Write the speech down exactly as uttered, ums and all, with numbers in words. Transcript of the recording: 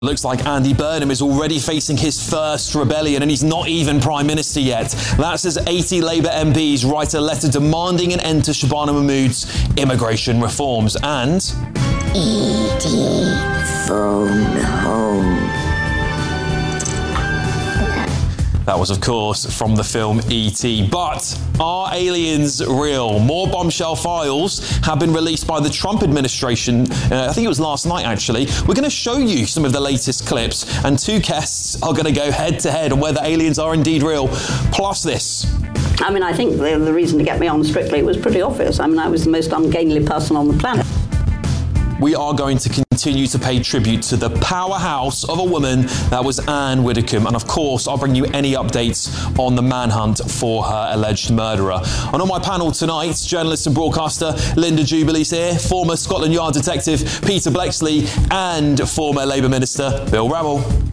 Looks like Andy Burnham is already facing his first rebellion, and he's not even Prime Minister yet. That's as eighty Labour M Ps write a letter demanding an end to Shabana Mahmood's immigration reforms. And Edie, phone home. That was, of course, from the film E T But are aliens real? More bombshell files have been released by the Trump administration. Uh, I think it was last night, actually. We're going to show you some of the latest clips, and two guests are going to go head-to-head on whether aliens are indeed real. Plus this. I mean, I think the, the reason to get me on Strictly was pretty obvious. I mean, I was the most ungainly person on the planet. We are going to continue to pay tribute to the powerhouse of a woman that was Anne Widdecombe. And of course, I'll bring you any updates on the manhunt for her alleged murderer. And on my panel tonight, journalist and broadcaster Linda Jubilee's here, former Scotland Yard detective Peter Bleksley, and former Labour Minister Bill Rabble.